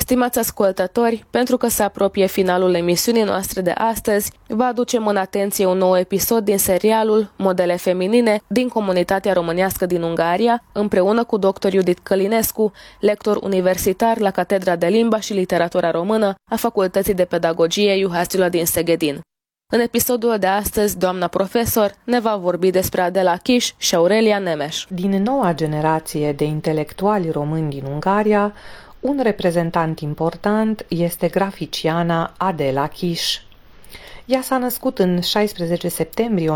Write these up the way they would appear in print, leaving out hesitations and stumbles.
Stimați ascultători, pentru că se apropie finalul emisiunii noastre de astăzi, vă aducem în atenție un nou episod din serialul Modele feminine din comunitatea românească din Ungaria, împreună cu dr. Judith Călinescu, lector universitar la Catedra de Limba și Literatura Română a Facultății de Pedagogie Juhász Gyula din Szegedin. În episodul de astăzi, doamna profesor ne va vorbi despre Adela Kiss și Aurelia Nemes. Din noua generație de intelectuali români din Ungaria, un reprezentant important este graficiana Adela Kiss. Ea s-a născut în 16 septembrie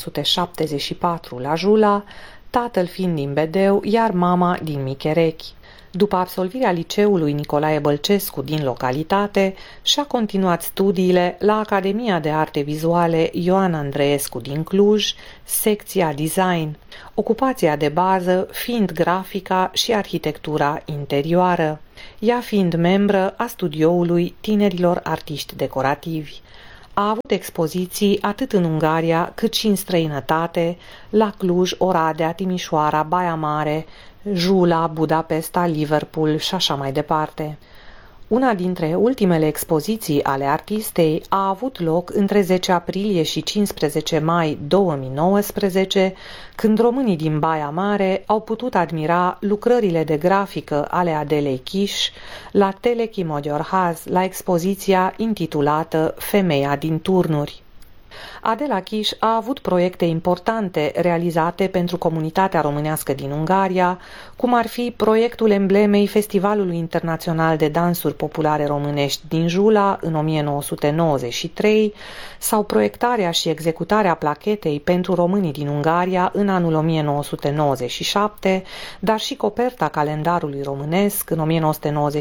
1974 la Jula, tatăl fiind din Bedeu, iar mama din Micherechi. După absolvirea liceului Nicolae Bălcescu din localitate, și-a continuat studiile la Academia de Arte Vizuale Ioan Andreescu din Cluj, secția Design, ocupația de bază fiind grafica și arhitectura interioară, ea fiind membră a studioului tinerilor artiști decorativi. A avut expoziții atât în Ungaria cât și în străinătate, la Cluj, Oradea, Timișoara, Baia Mare, Jula, Budapesta, Liverpool și așa mai departe. Una dintre ultimele expoziții ale artistei a avut loc între 10 aprilie și 15 mai 2019, când românii din Baia Mare au putut admira lucrările de grafică ale Adelei Kiss la Teleki Magyar Ház, la expoziția intitulată Femeia din turnuri. Adela Kiss a avut proiecte importante realizate pentru comunitatea românească din Ungaria, cum ar fi proiectul emblemei Festivalului Internațional de Dansuri Populare Românești din Jula în 1993 sau proiectarea și executarea plachetei pentru românii din Ungaria în anul 1997, dar și coperta calendarului românesc în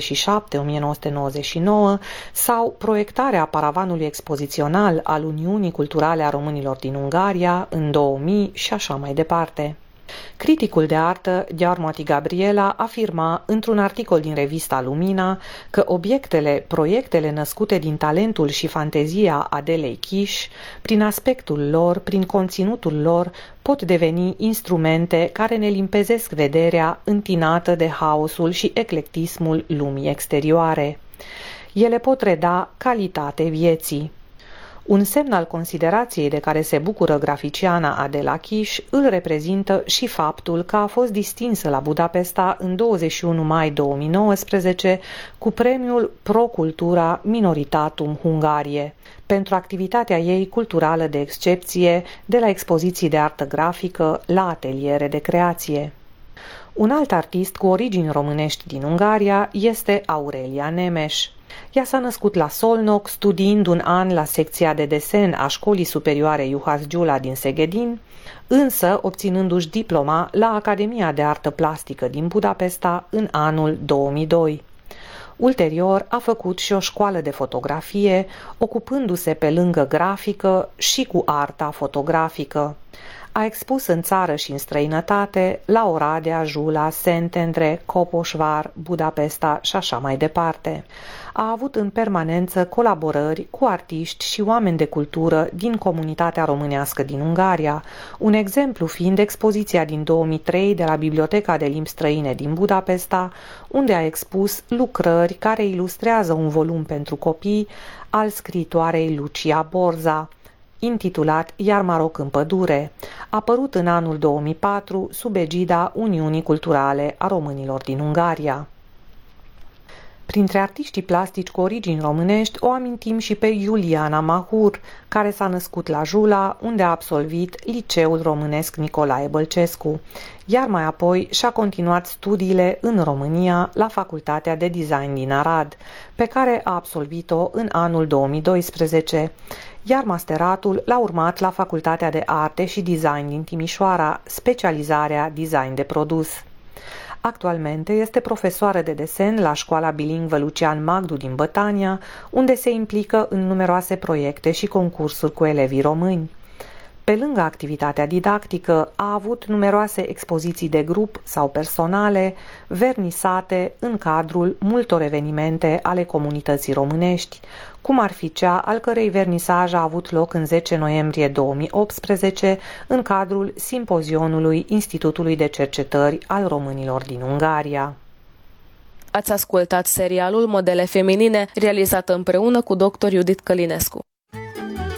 1997-1999 sau proiectarea paravanului expozițional al Uniunii Culturale a Românilor din Ungaria în 2000 și așa mai departe. Criticul de artă Gyarmati Gabriela afirma într-un articol din revista Lumina că proiectele născute din talentul și fantezia Adelei Kiss, prin aspectul lor, prin conținutul lor, pot deveni instrumente care ne limpezesc vederea întinată de haosul și eclectismul lumii exterioare. Ele pot reda calitate vieții. Un semn al considerației de care se bucură graficiana Adela Kiss îl reprezintă și faptul că a fost distinsă la Budapesta în 21 mai 2019 cu premiul Pro Cultura Minoritatum Hungariae pentru activitatea ei culturală de excepție de la expoziții de artă grafică la ateliere de creație. Un alt artist cu origini românești din Ungaria este Aurelia Nemes. Ea s-a născut la Szolnok, studiind un an la secția de desen a Școlii Superioare Juhász Gyula din Szegedin, însă obținându-și diploma la Academia de Artă Plastică din Budapesta în anul 2002. Ulterior a făcut și o școală de fotografie, ocupându-se pe lângă grafică și cu arta fotografică. A expus în țară și în străinătate, la Oradea, Jula, Szentendre, Kaposvár, Budapesta și așa mai departe. A avut în permanență colaborări cu artiști și oameni de cultură din comunitatea românească din Ungaria, un exemplu fiind expoziția din 2003 de la Biblioteca de Limbi Străine din Budapesta, unde a expus lucrări care ilustrează un volum pentru copii al scriitoarei Lucia Borza, intitulat Iar Maroc în pădure, apărut în anul 2004 sub egida Uniunii Culturale a Românilor din Ungaria. Printre artiștii plastici cu origini românești o amintim și pe Iuliana Mahur, care s-a născut la Jula, unde a absolvit Liceul Românesc Nicolae Bălcescu, iar mai apoi și-a continuat studiile în România la Facultatea de Design din Arad, pe care a absolvit-o în anul 2012, iar masteratul l-a urmat la Facultatea de Arte și Design din Timișoara, specializarea design de produs. Actualmente este profesoară de desen la școala bilingvă Lucian Magdu din Bătania, unde se implică în numeroase proiecte și concursuri cu elevii români. Pe lângă activitatea didactică, a avut numeroase expoziții de grup sau personale, vernisate în cadrul multor evenimente ale comunității românești, cum ar fi cea al cărei vernisaj a avut loc în 10 noiembrie 2018 în cadrul simpozionului Institutului de Cercetări al Românilor din Ungaria. Ați ascultat serialul Modele feminine, realizat împreună cu dr. Judith Călinescu.